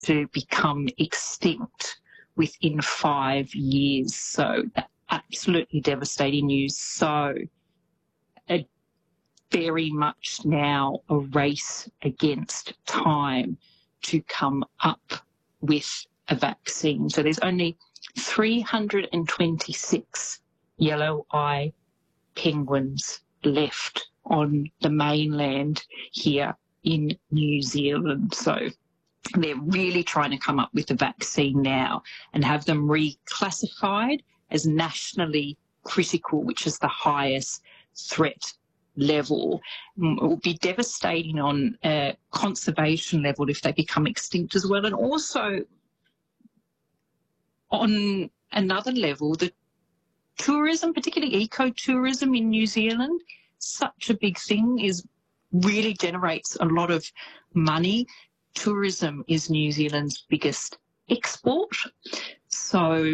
to become extinct within 5 years. So absolutely devastating news. So very much now a race against time to come up with a vaccine. So there's only 326 yellow eye penguins left on the mainland here in New Zealand. So they're really trying to come up with a vaccine now and have them reclassified as nationally critical, which is the highest threat level. It will be devastating on a conservation level if they become extinct as well. And also on another level, the tourism, particularly ecotourism in New Zealand, such a big thing, really generates a lot of money. Tourism is New Zealand's biggest export. So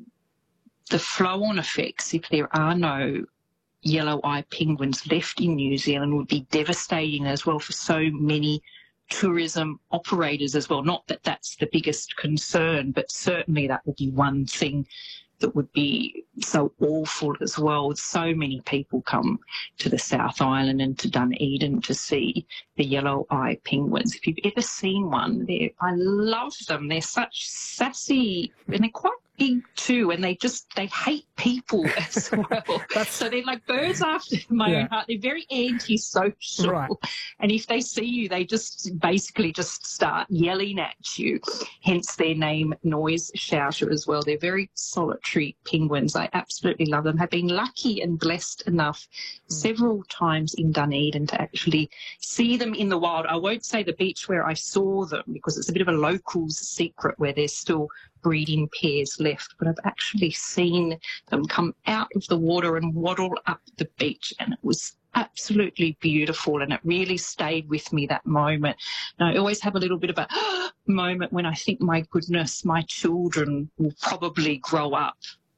the flow-on effects, if there are no yellow-eye penguins left in New Zealand, would be devastating as well for so many tourism operators as well. Not that that's the biggest concern, but certainly that would be one thing that would be so awful as well. So many people come to the South Island and to Dunedin to see the yellow-eye penguins. If you've ever seen one, I love them. They're such sassy, and they're quite big too, and they hate people as well. So they're like birds after my own heart. They're very antisocial. Right. And if they see you, they just basically start yelling at you, hence their name Noise Shouter as well. They're very solitary penguins. I absolutely love them. I've been lucky and blessed enough several times in Dunedin to actually see them in the wild. I won't say the beach where I saw them because it's a bit of a local's secret where there's still breeding pairs left, but I've actually seen them come out of the water and waddle up the beach, and it was absolutely beautiful, and it really stayed with me, that moment. And I always have a little bit of a moment when I think, my goodness, my children will probably grow up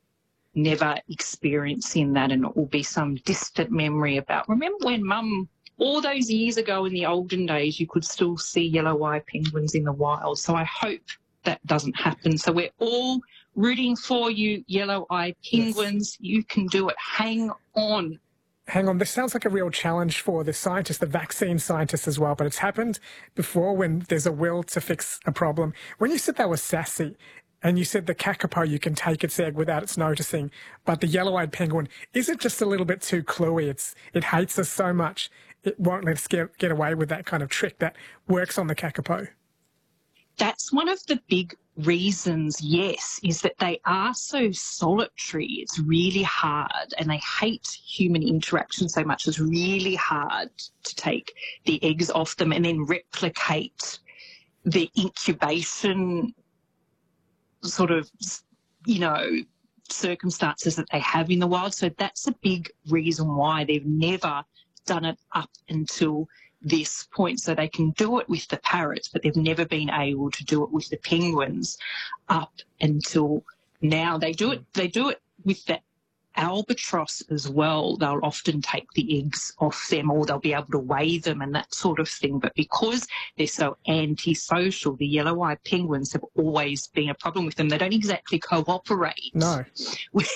never experiencing that, and it will be some distant memory about, remember when Mum, all those years ago in the olden days, you could still see yellow-eye penguins in the wild. So I hope that doesn't happen. So we're all rooting for you, yellow-eye penguins. Yes. You can do it. Hang on. Hang on. This sounds like a real challenge for the scientists, the vaccine scientists as well, but it's happened before when there's a will to fix a problem. When you said they were sassy, and you said the kakapo, you can take its egg without its noticing, but the yellow-eyed penguin, is it just a little bit too cluey? It hates us so much, it won't let us get away with that kind of trick that works on the kakapo. That's one of the big reasons, yes, is that they are so solitary. It's really hard, and they hate human interaction so much. It's really hard to take the eggs off them and then replicate the incubation sort of, circumstances that they have in the wild. So that's a big reason why they've never done it up until this point. So they can do it with the parrots, but they've never been able to do it with the penguins up until now. They do it with the albatross as well. They'll often take the eggs off them, or they'll be able to weigh them and that sort of thing. But because they're so antisocial, the yellow-eyed penguins have always been a problem with them. They don't exactly cooperate with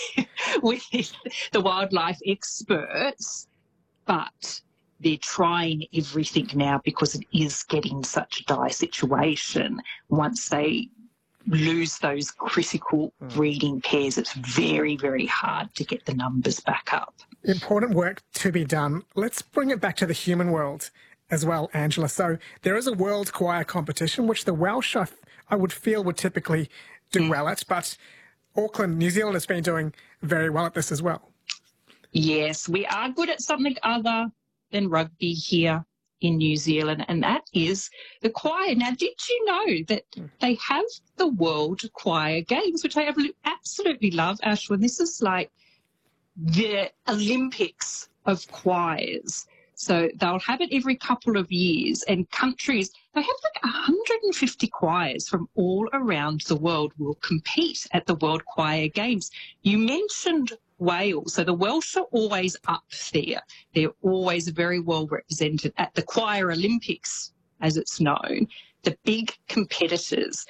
the wildlife experts, but they're trying everything now because it is getting such a dire situation. Once they lose those critical breeding pairs, it's very, very hard to get the numbers back up. Important work to be done. Let's bring it back to the human world as well, Angela. So there is a World Choir competition, which the Welsh, I would feel, would typically do well at, but Auckland, New Zealand has been doing very well at this as well. Yes, we are good at something other than rugby here in New Zealand, and that is the choir. Now, did you know that they have the World Choir Games, which I absolutely love, Ashwin? This is like the Olympics of choirs. So they'll have it every couple of years, and countries, they have like 150 choirs from all around the world will compete at the World Choir Games. You mentioned Wales. So the Welsh are always up there. They're always very well represented at the Choir Olympics, as it's known. the big competitors